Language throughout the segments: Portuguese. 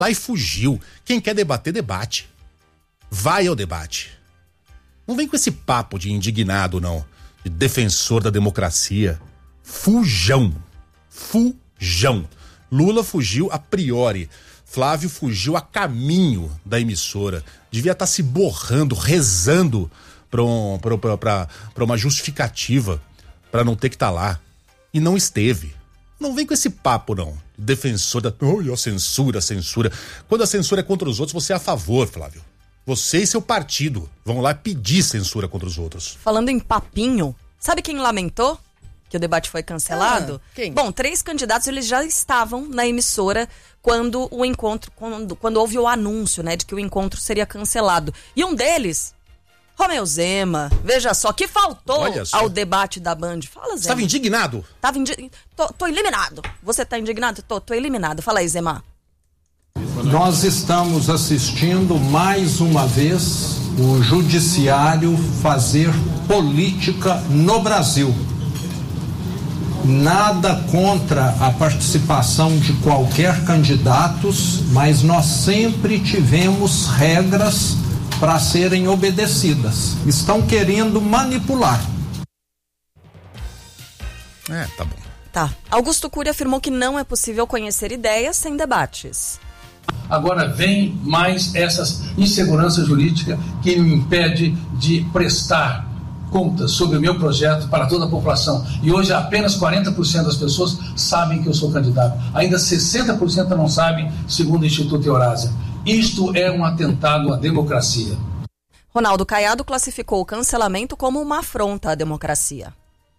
lá e fugiu. Quem quer debater, debate. Vai ao debate. Não vem com esse papo de indignado, não. De defensor da democracia. Fujão. Lula fugiu a priori. Flávio fugiu a caminho da emissora. Devia estar se borrando, rezando pra uma justificativa pra não ter que estar lá. E não esteve. Não vem com esse papo, não. Defensor da... Olha, censura. Quando a censura é contra os outros, você é a favor, Flávio. Você e seu partido vão lá pedir censura contra os outros. Falando em papinho, sabe quem lamentou que o debate foi cancelado? Quem? Bom, 3 candidatos, eles já estavam na emissora quando o encontro, quando houve o anúncio, né, de que o encontro seria cancelado. E um deles, Romeu Zema, veja só, que faltou ao debate da Band. Fala, Zema. Estava indignado? Tô eliminado. Você tá indignado? Tô eliminado. Fala aí, Zema. Nós estamos assistindo mais uma vez o judiciário fazer política no Brasil. Nada contra a participação de qualquer candidato, mas nós sempre tivemos regras para serem obedecidas. Estão querendo manipular. Tá bom. Tá. Augusto Cury afirmou que não é possível conhecer ideias sem debates. Agora vem mais essas insegurança jurídica que me impede de prestar contas sobre o meu projeto para toda a população. E hoje apenas 40% das pessoas sabem que eu sou candidato. Ainda 60% não sabem, segundo o Instituto Eurásia. Isto é um atentado à democracia. Ronaldo Caiado classificou o cancelamento como uma afronta à democracia.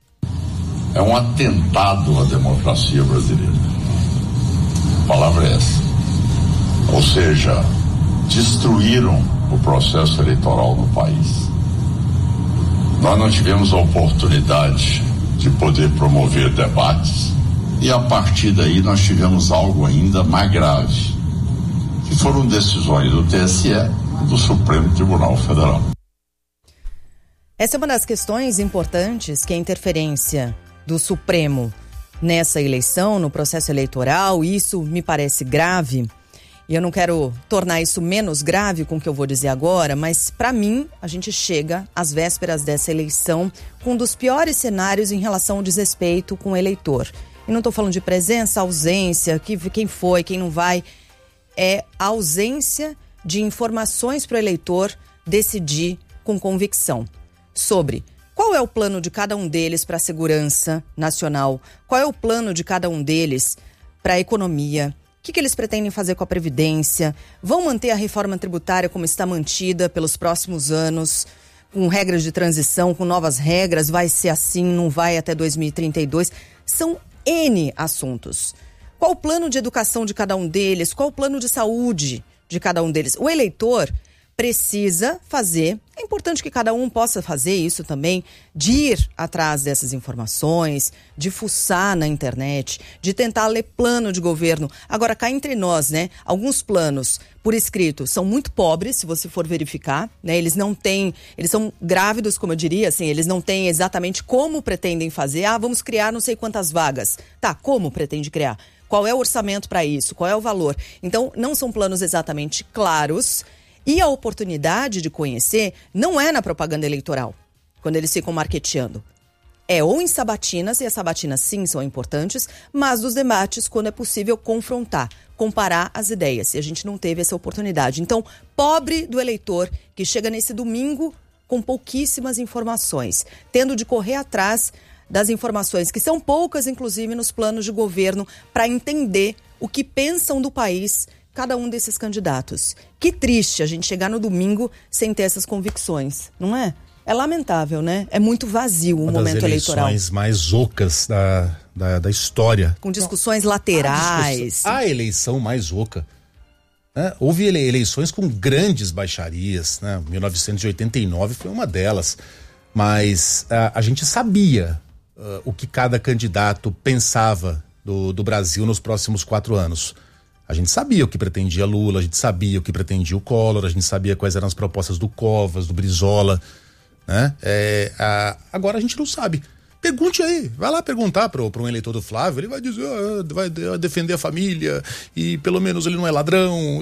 É um atentado à democracia brasileira. A palavra é essa. Ou seja, destruíram o processo eleitoral no país. Nós não tivemos a oportunidade de poder promover debates e a partir daí nós tivemos algo ainda mais grave, que foram decisões do TSE e do Supremo Tribunal Federal. Essa é uma das questões importantes, que é a interferência do Supremo nessa eleição, no processo eleitoral. Isso me parece grave. E eu não quero tornar isso menos grave com o que eu vou dizer agora, mas para mim a gente chega às vésperas dessa eleição com um dos piores cenários em relação ao desrespeito com o eleitor. E não estou falando de presença, ausência, quem foi, quem não vai. É a ausência de informações para o eleitor decidir com convicção sobre qual é o plano de cada um deles para a segurança nacional, qual é o plano de cada um deles para a economia. O que eles pretendem fazer com a Previdência? Vão manter a reforma tributária como está mantida pelos próximos anos, com regras de transição, com novas regras? Vai ser assim, não vai até 2032? São N assuntos. Qual o plano de educação de cada um deles? Qual o plano de saúde de cada um deles? O eleitor precisa fazer, é importante que cada um possa fazer isso também, de ir atrás dessas informações, de fuçar na internet, de tentar ler plano de governo. Agora, cá entre nós, né, alguns planos por escrito são muito pobres, se você for verificar, né, eles são grávidos, como eu diria, assim, eles não têm exatamente como pretendem fazer. Vamos criar não sei quantas vagas. Tá, como pretende criar? Qual é o orçamento para isso? Qual é o valor? Então, não são planos exatamente claros. E a oportunidade de conhecer não é na propaganda eleitoral, quando eles ficam marqueteando. É ou em sabatinas, e as sabatinas sim são importantes, mas dos debates, quando é possível confrontar, comparar as ideias. E a gente não teve essa oportunidade. Então, pobre do eleitor que chega nesse domingo com pouquíssimas informações, tendo de correr atrás das informações, que são poucas, inclusive, nos planos de governo, para entender o que pensam do país cada um desses candidatos. Que triste a gente chegar no domingo sem ter essas convicções, não é? É lamentável, né? É muito vazio o momento eleitoral. Uma das eleições mais ocas da história. Com discussões laterais. A eleição mais oca. Né? Houve eleições com grandes baixarias, né? 1989 foi uma delas. Mas a gente sabia o que cada candidato pensava do Brasil nos próximos 4 anos. A gente sabia o que pretendia Lula, a gente sabia o que pretendia o Collor, a gente sabia quais eram as propostas do Covas, do Brizola, né? Agora a gente não sabe. Pergunte aí, vai lá perguntar para um eleitor do Flávio, ele vai dizer, vai defender a família e pelo menos ele não é ladrão.